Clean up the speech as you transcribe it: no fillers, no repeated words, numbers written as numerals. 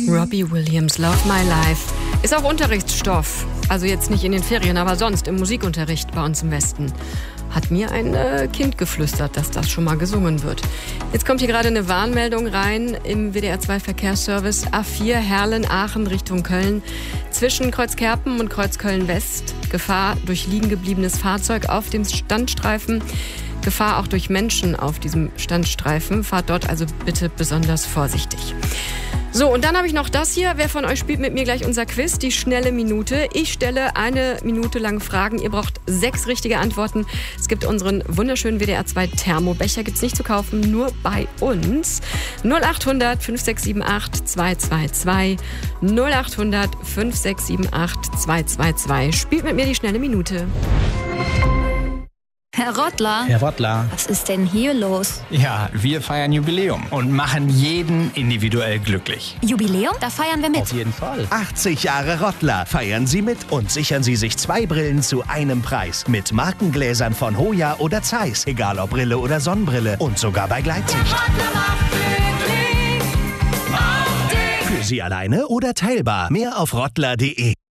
Robbie Williams, Love My Life. Ist auch Unterrichtsstoff. Also jetzt nicht in den Ferien, aber sonst im Musikunterricht bei uns im Westen. Hat mir ein Kind geflüstert, dass das schon mal gesungen wird. Jetzt kommt hier gerade eine Warnmeldung rein im WDR 2 Verkehrsservice. A4 Herlen-Aachen Richtung Köln. Zwischen Kreuzkerpen und Kreuzköln-West. Gefahr durch liegen gebliebenes Fahrzeug auf dem Standstreifen. Gefahr auch durch Menschen auf diesem Standstreifen. Fahrt dort also bitte besonders vorsichtig. So, und dann habe ich noch das hier. Wer von euch spielt mit mir gleich unser Quiz, die schnelle Minute? Ich stelle 1 Minute lang Fragen. Ihr braucht 6 richtige Antworten. Es gibt unseren wunderschönen WDR 2 Thermobecher. Gibt's nicht zu kaufen, nur bei uns. 0800 5678 222. 0800 5678 222. Spielt mit mir die schnelle Minute. Herr Rottler. Herr Rottler. Was ist denn hier los? Ja, wir feiern Jubiläum und machen jeden individuell glücklich. Jubiläum? Da feiern wir mit. Auf jeden Fall. 80 Jahre Rottler. Feiern Sie mit und sichern Sie sich 2 Brillen zu einem Preis. Mit Markengläsern von Hoya oder Zeiss. Egal ob Brille oder Sonnenbrille. Und sogar bei Gleitsicht. Für Sie alleine oder teilbar. Mehr auf rottler.de.